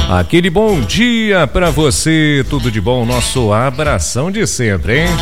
Aquele bom dia pra você, tudo de bom, nosso abração de sempre, hein?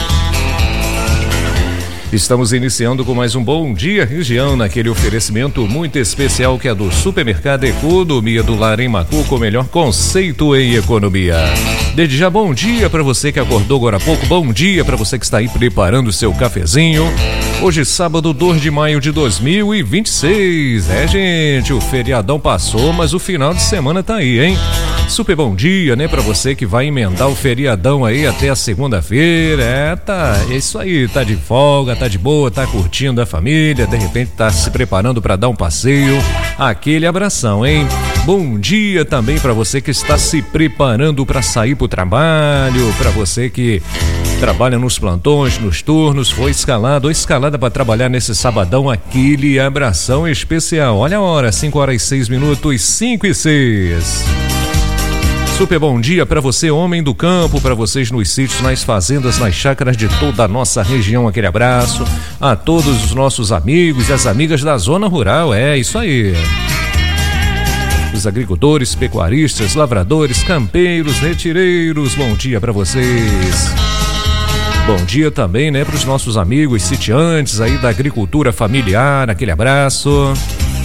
Estamos iniciando com mais um Bom Dia Região, naquele oferecimento muito especial que é do Supermercado Economia do Lar em Macuco, o melhor conceito em economia. Desde já, bom dia para você que acordou agora há pouco, bom dia para você que está aí preparando o seu cafezinho. Hoje, sábado, 2 de maio de 2026. Gente, o feriadão passou, mas o final de semana tá aí, hein? Super bom dia, né, pra você que vai emendar o feriadão aí até a segunda-feira. É isso aí, tá de folga, tá de boa, tá curtindo a família, de repente tá se preparando pra dar um passeio. Aquele abração, hein? Bom dia também pra você que está se preparando pra sair pro trabalho, pra você que trabalha nos plantões, nos turnos, foi escalado ou escalada para trabalhar nesse sabadão, aquele abração especial. Olha a hora, 5h06, 5 e 6. Super bom dia para você, homem do campo, para vocês nos sítios, nas fazendas, nas chácaras de toda a nossa região. Aquele abraço a todos os nossos amigos e as amigas da zona rural. É isso aí. Os agricultores, pecuaristas, lavradores, campeiros, retireiros, bom dia para vocês. Bom dia também, né, para os nossos amigos sitiantes aí da agricultura familiar. Aquele abraço.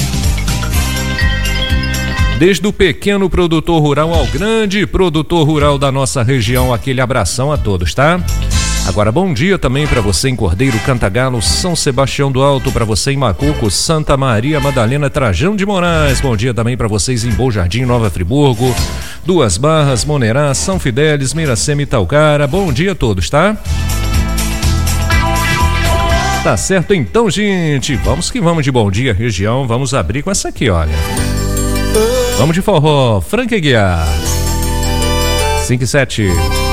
Desde o pequeno produtor rural ao grande produtor rural da nossa região, aquele abração a todos, tá? Agora, bom dia também para você em Cordeiro, Cantagalo, São Sebastião do Alto, para você em Macuco, Santa Maria Madalena, Trajano de Moraes. Bom dia também para vocês em Bom Jardim, Nova Friburgo, Duas Barras, Monerá, São Fidélis, Miracema e Talcara. Bom dia a todos, tá? Tá certo então, gente. Vamos que vamos de bom dia, região. Vamos abrir com essa aqui, olha. Vamos de forró, Frank Aguiar. 5 e 7.